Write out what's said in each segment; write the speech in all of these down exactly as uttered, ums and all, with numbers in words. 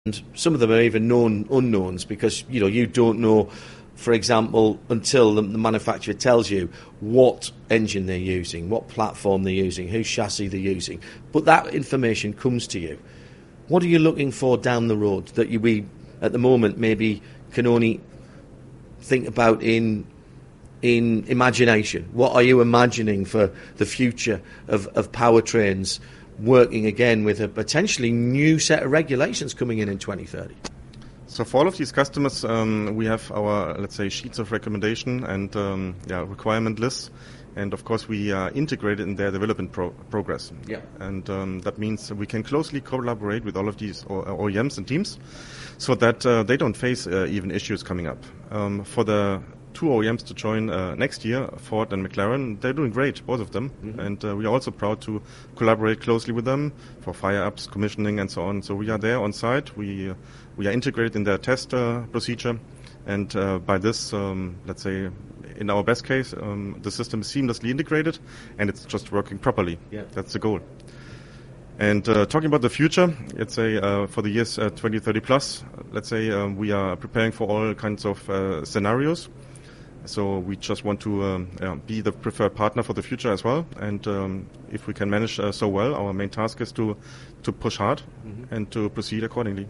and some of them are even known unknowns because you know you don't know, for example, until the, the manufacturer tells you what engine they're using, what platform they're using, whose chassis they're using. But that information comes to you. What are you looking for down the road that you, we, at the moment, maybe can only think about in in imagination? What are you imagining for the future of, of powertrains working again with a potentially new set of regulations coming in in twenty thirty? So for all of these customers, um, we have our, let's say, sheets of recommendation and um, yeah, requirement lists. And of course, we are integrated in their development pro- progress. Yeah. And um, that means we can closely collaborate with all of these O E Ms and teams so that uh, they don't face uh, even issues coming up. Um, for the two O E Ms to join uh, next year, Ford and McLaren, they're doing great, both of them. Mm-hmm. And uh, we are also proud to collaborate closely with them for fire-ups, commissioning, and so on. So we are there on site. We, uh, we are integrated in their test uh, procedure. And uh, by this, um, let's say, in our best case, um, the system is seamlessly integrated and it's just working properly. Yeah. That's the goal. And uh, talking about the future, let's say uh, for the years uh, twenty thirty plus, let's say um, we are preparing for all kinds of uh, scenarios. So we just want to um, yeah, be the preferred partner for the future as well. And um, if we can manage uh, so well, our main task is to, to push hard mm-hmm. and to proceed accordingly.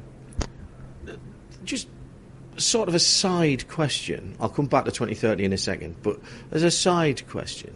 Just sort of a side question. I'll come back to twenty thirty in a second, but as a side question,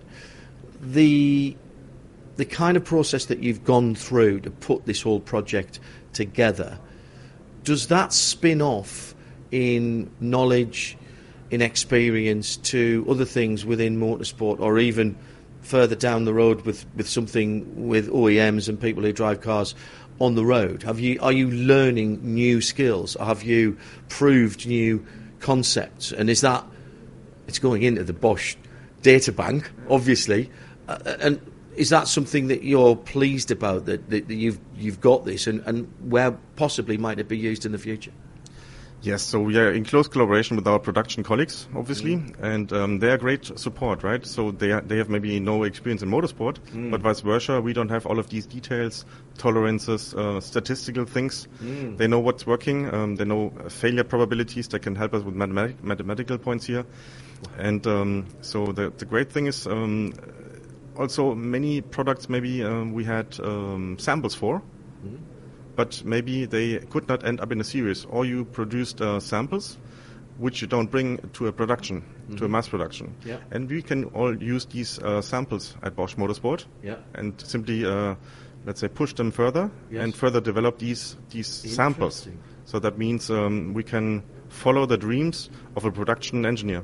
the the kind of process that you've gone through to put this whole project together, does that spin off in knowledge, in experience to other things within motorsport, or even further down the road with, with something with O E Ms and people who drive cars on the road? Have you are you learning new skills? Have you proved new concepts? And is that it's going into the Bosch data bank, obviously, uh, and is that something that you're pleased about that, that, that you've you've got this, and, and where possibly might it be used in the future? Yes, so we are in close collaboration with our production colleagues, obviously, mm. and um, they are great support, right? So they are, they have maybe no experience in motorsport, mm. but vice versa, we don't have all of these details, tolerances, uh, statistical things. Mm. They know what's working, um, they know failure probabilities, they can help us with mathematic, mathematical points here. And um, so the, the great thing is um, also many products maybe um, we had um, samples for, mm. but maybe they could not end up in a series, or you produced uh, samples which you don't bring to a production, mm-hmm. to a mass production. Yeah. And we can all use these uh, samples at Bosch Motorsport yeah. and simply, uh, let's say, push them further yes. and further develop these these samples. So that means um, we can follow the dreams of a production engineer.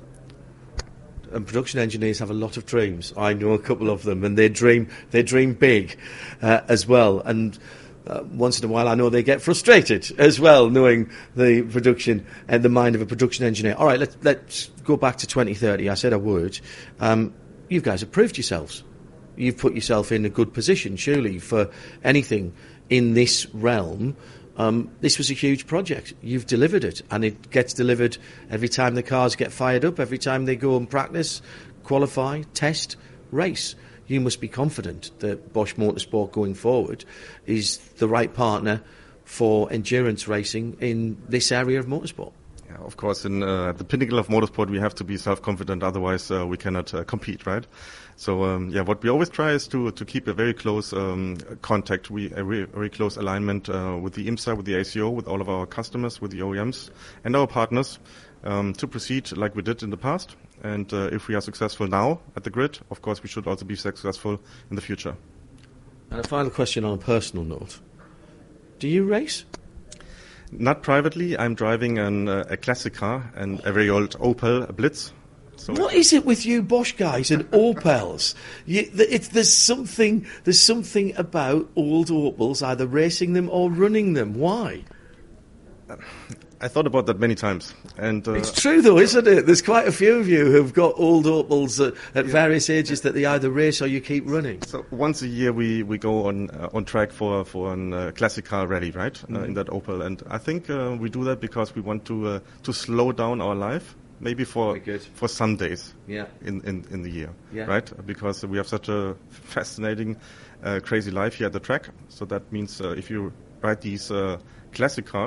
And production engineers have a lot of dreams. I know a couple of them, and they dream they dream big uh, as well. And Uh, once in a while, I know they get frustrated as well, knowing the production and the mind of a production engineer. All right, let's, let's go back to twenty thirty. I said I would. Um, you guys have proved yourselves. You've put yourself in a good position, surely, for anything in this realm. Um, this was a huge project. You've delivered it, and it gets delivered every time the cars get fired up, every time they go and practice, qualify, test, race. You must be confident that Bosch Motorsport going forward is the right partner for endurance racing in this area of motorsport. Yeah, of course, in uh, the pinnacle of motorsport, we have to be self-confident. Otherwise, uh, we cannot uh, compete, right? So, um, yeah, what we always try is to to keep a very close um, contact, we a very, very close alignment uh, with the IMSA, with the A C O, with all of our customers, with the O E Ms and our partners um, to proceed like we did in the past. And uh, if we are successful now at the grid, of course, we should also be successful in the future. And a final question on a personal note. Do you race? Not privately. I'm driving an, uh, a classic car, and a very old Opel Blitz. So what is it with you Bosch guys and Opels? You, it's, there's something there's something about old Opels, either racing them or running them. Why? Uh, I thought about that many times. And uh, it's true, though, isn't it? There's quite a few of you who've got old Opels at, at yeah. various ages that they either race or you keep running. So once a year we, we go on uh, on track for for a uh, classic car rally, right? Mm-hmm. Uh, in that Opel, and I think uh, we do that because we want to uh, to slow down our life, maybe for for some days. Yeah. In, in in the year, yeah. right? Because we have such a fascinating, uh, crazy life here at the track. So that means uh, if you ride these uh, classic cars.